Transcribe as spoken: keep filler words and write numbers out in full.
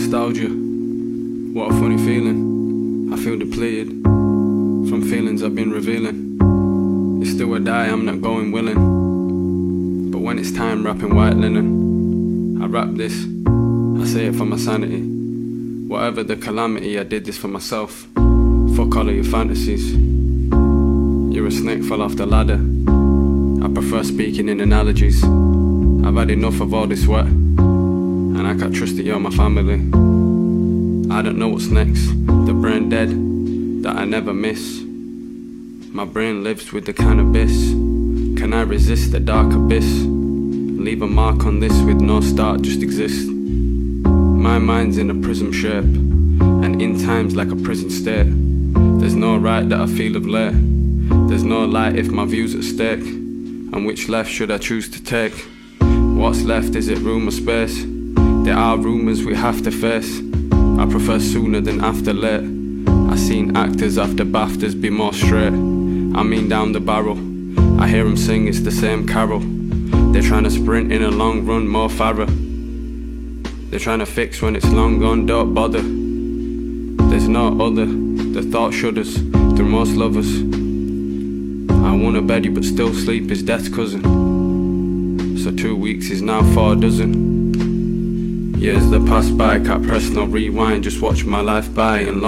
Nostalgia, what a funny feeling. I feel depleted from feelings I've been revealing. It's still a die, I'm not going willing. But when it's time wrapping white linen, I rap this, I say it for my sanity. Whatever the calamity, I did this for myself. Fuck all of your fantasies. You're a snake, fell off the ladder. I prefer speaking in analogies. I've had enough of all this sweat, and I can't trust that you're my family. I don't know what's next. The brain dead that I never miss. My brain lives with the cannabis. Can I resist the dark abyss? Leave a mark on this with no start, just exist. My mind's in a prism shape, and in times like a prison state. There's no right that I feel of late. There's no light if my view's at stake. And which left should I choose to take? What's left, is it room or space? There are rumours we have to face. I prefer sooner than after late. I seen actors after BAFTAs be more straight. I mean down the barrel, I hear them sing, it's the same carol. They're trying to sprint in a long run, more Farah. They're trying to fix when it's long gone, don't bother. There's no other, the thought shudders through most lovers. I wanna bed you but still sleep is death's cousin. So two weeks is now four dozen. Years that pass by, can't press no rewind, just watch my life by and